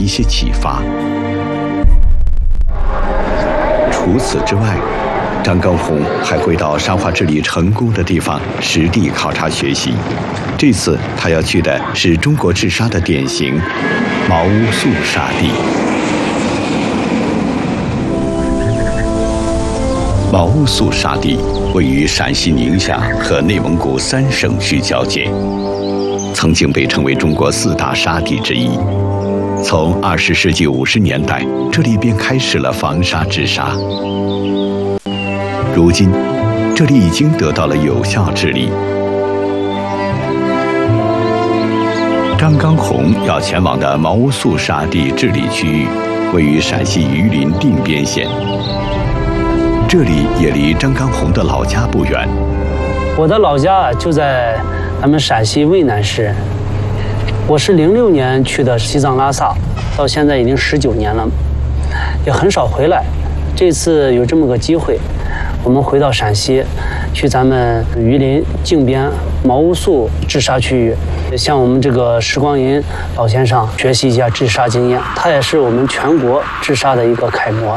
些启发。除此之外，张高红还会到沙化治理成功的地方实地考察学习。这次他要去的是中国治沙的典型毛乌素沙地。毛乌素沙地位于陕西宁夏和内蒙古3省区交界，曾经被称为中国4大沙地之一。从20世纪50年代，这里便开始了防沙治沙。如今，这里已经得到了有效治理。张刚红要前往的毛乌素沙地治理区域，位于陕西榆林定边县。这里也离张刚红的老家不远。 我的老家就在咱们陕西渭南市。我是06年去的西藏拉萨，到现在已经19年了，也很少回来。这次有这么个机会，我们回到陕西，去咱们榆林靖边毛乌素治沙区域，向我们这个石光银老先生学习一下治沙经验。他也是我们全国治沙的一个楷模。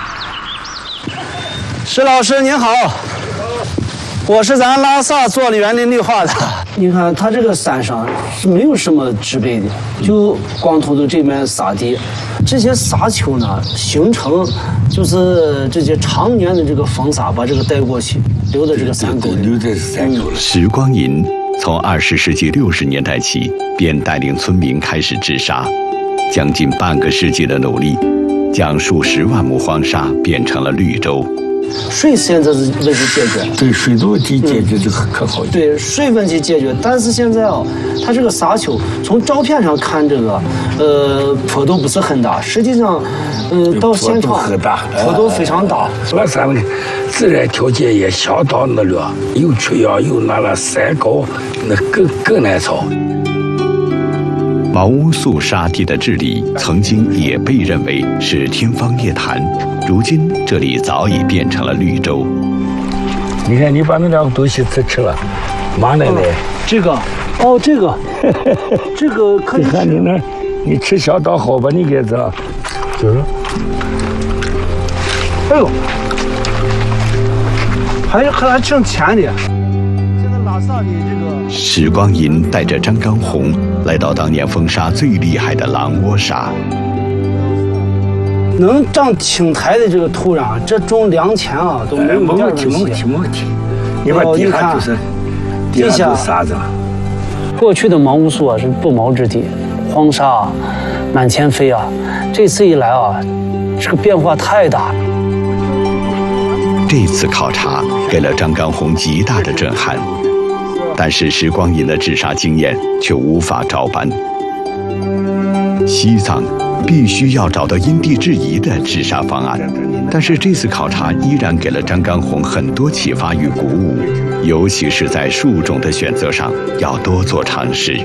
石老师您好，我是咱拉萨做园林绿化的。你看它这个山上是没有什么植被的，就光秃秃这面沙地。这些沙丘呢，形成就是这些常年的这个风沙把这个带过去，留在这个山沟里。 留在山沟了。 石光银从20世纪60年代起便带领村民开始治沙，将近半个世纪的努力，将数十万亩荒沙变成了绿洲。 水现在是问题解决， 对水的问题解决就可好。 对水问题解决，但是现在它这个沙丘从照片上看这个，坡度不是很大，实际上，到现场坡度非常大。 拉萨那个自然条件也相当恶劣，又缺氧又那山高，那更难操。 毛乌素沙地的治理曾经也被认为是天方夜谭，如今这里早已变成了绿洲。 你看，你把那两个东西吃了，马奶奶。 这个可以吃。 你看你那，你吃相当好吧？你给这，就是。 哎呦，还挺甜的。现在拉萨的这个。 石光银带着张刚红来到当年风沙最厉害的狼窝沙。 能长青苔的这个土壤，这种良田都没有一点问题。 没问题。你把地下就是地下都沙子了。 过去的毛乌素是不毛之地，荒沙满天飞啊。这次一来这个变化太大。 这次考察给了张刚红极大的震撼。但是石光银的治沙经验却无法照搬。西藏必须要找到因地制宜的治沙方案，但是这次考察依然给了张刚红很多启发与鼓舞，尤其是在树种的选择上要多做尝试。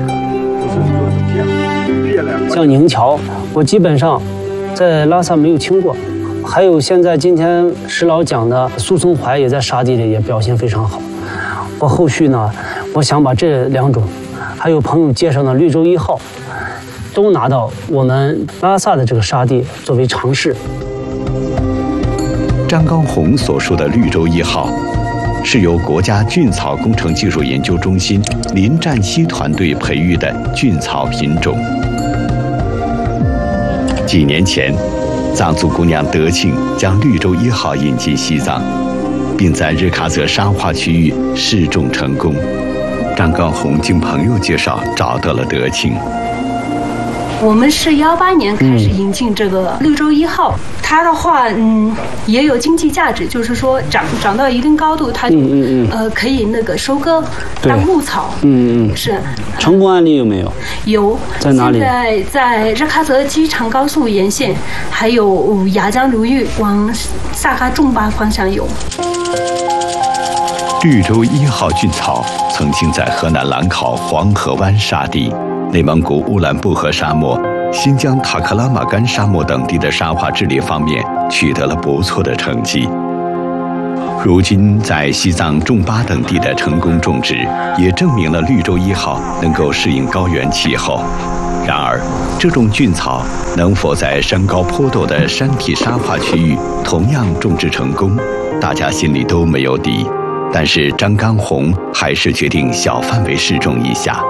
像宁桥，我基本上在拉萨没有听过，还有现在今天石老讲的苏松槐也在沙地里也表现非常好。我后续呢，我想把这2种，还有朋友介绍的绿洲1号，都拿到我们拉萨的这个沙地作为尝试。 张刚红所说的绿洲1号，是由国家菌草工程技术研究中心林占西团队培育的菌草品种。几年前，藏族姑娘德庆将绿洲1号引进西藏，并在日喀则沙化区域试种成功。张刚红经朋友介绍找到了德庆。 我们是18年开始引进这个绿洲1号，它的话，也有经济价值，就是说长到一定高度，它就可以那个收割当牧草。是。 成功案例有没有？ 有。 在哪里？ 在日喀则机场高速沿线，还有雅江流域往萨哈仲巴方向有。 绿洲1号菌草曾经在河南兰考黄河湾沙地、内蒙古乌兰布和沙漠、新疆塔克拉玛干沙漠等地的沙化治理方面取得了不错的成绩。如今在西藏仲巴等地的成功种植，也证明了绿洲1号能够适应高原气候。 然而，这种菌草能否在山高坡陡的山体沙化区域同样种植成功，大家心里都没有底。但是张刚红还是决定小范围试种一下。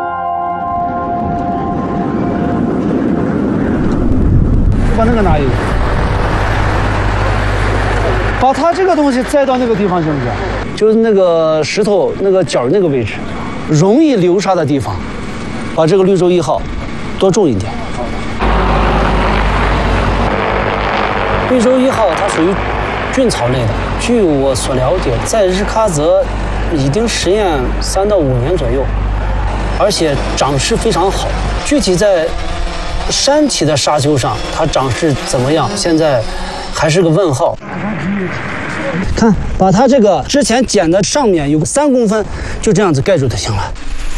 把那个拿一个，把它这个东西栽到那个地方行不行？就是那个石头那个角那个位置，容易流沙的地方，把这个绿洲1号多种一点。绿洲1号它属于菌草类的，据我所了解，在日喀则已经实验3到5年左右，而且长势非常好。具体在山体的沙丘上，它长势怎么样？现在还是个问号。看，把它这个之前剪的上面有个3公分，就这样子盖住就行了。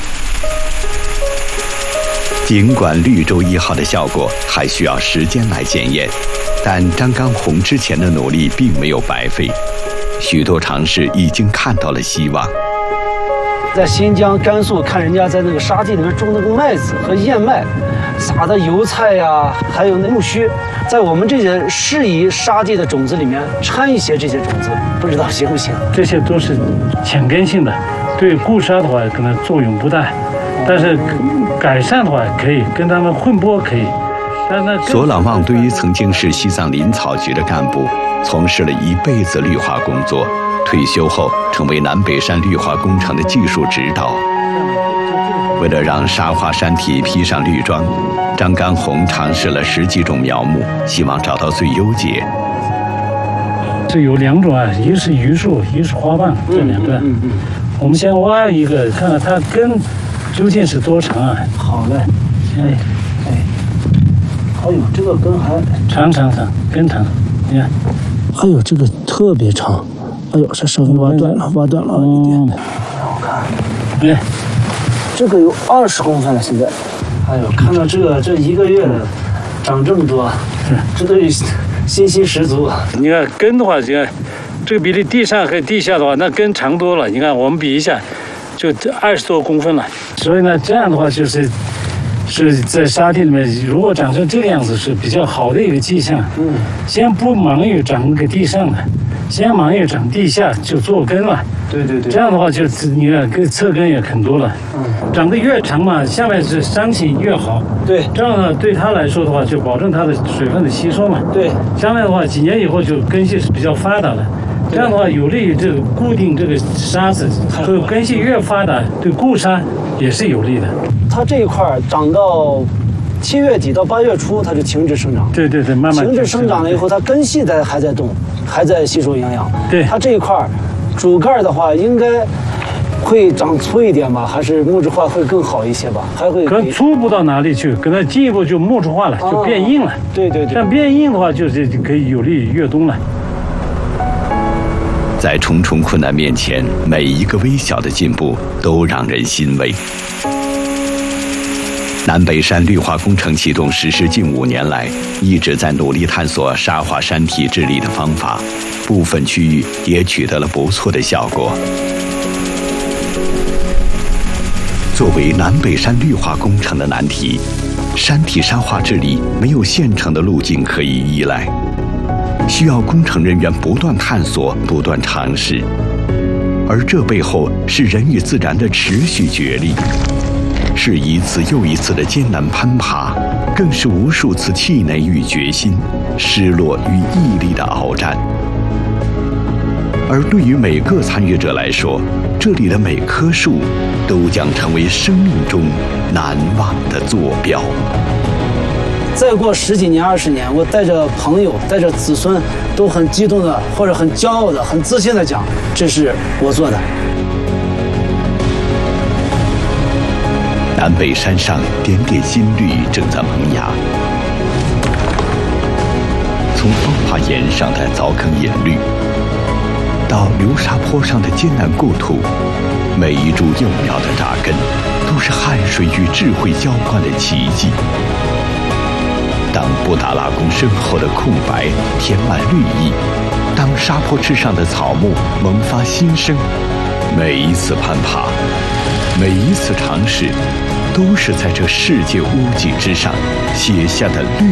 尽管绿洲1号的效果还需要时间来检验，但张刚红之前的努力并没有白费，许多尝试已经看到了希望。 在新疆、甘肃看人家在那个沙地里面种那个麦子和燕麦，撒的油菜呀，还有那苜蓿，在我们这些适宜沙地的种子里面掺一些这些种子，不知道行不行？ 这些都是浅根性的，对固沙的话可能作用不大，但是改善的话可以跟他们混播可以。 索朗旺堆曾经是西藏林草局的干部，从事了一辈子绿化工作。退休后成为南北山绿化工程的技术指导。为了让沙化山体披上绿装，张刚红尝试了10几种苗木，希望找到最优解。 这有2种啊，一个是榆树，一个是花瓣，这2个。我们先挖一个，看看它根究竟是多长啊？ 好嘞。哎呦，这个根还长，根长，你看。 哎呦，这个特别长。哎呦，这稍微挖断了一点。我看， 哎， 这个有20公分了，现在。哎呦，看到这1个月了，长这么多，这都信心十足。 你看根的话，你看这个比例地上和地下的话，那根长多了。你看我们比一下，就20多公分了。所以呢，这样的话是在沙地里面，如果长成这个样子是比较好的一个迹象。先不忙于长那个地上的。先忙于长地下就做根了， 对， 这样的话就你看侧根也很多了，长得越长嘛，下面是山体越好， 对， 这样呢对它来说的话就保证它的水分的吸收嘛， 对， 下面的话几年以后就根系是比较发达了，这样的话有利于这个固定这个沙子，所以根系越发达，对固沙也是有利的。 它这一块长到7月底到8月初，它就停止生长。 对，慢慢停止生长了以后，它根系还在动，还在吸收营养。 对， 它这一块主干的话，应该会长粗一点吧？还是木质化会更好一些吧？还会可能粗不到哪里去，可能进一步就木质化了，就变硬了。 对， 像变硬的话，就是可以有利于越冬了。 在重重困难面前，每一个微小的进步都让人欣慰。南北山绿化工程启动实施近5年来，一直在努力探索沙化山体治理的方法，部分区域也取得了不错的效果。作为南北山绿化工程的难题，山体沙化治理没有现成的路径可以依赖，需要工程人员不断探索、不断尝试，而这背后是人与自然的持续角力。是一次又一次的艰难攀爬，更是无数次气馁与决心、失落与毅力的鏖战。而对于每个参与者来说，这里的每棵树都将成为生命中难忘的坐标。 再过10几年、20年，我带着朋友、带着子孙，都很激动的，或者很骄傲的、很自信的讲：“这是我做的。” 南北山上点点新绿正在萌芽，从芳华岩上的凿坑引绿，到流沙坡上的艰难过渡，每一株幼苗的扎根，都是汗水与智慧浇灌的奇迹。当布达拉宫身后的空白填满绿意，当沙坡之上的草木萌发新生，每一次攀爬，每一次尝试， 都是在这世界屋脊之上写下的绿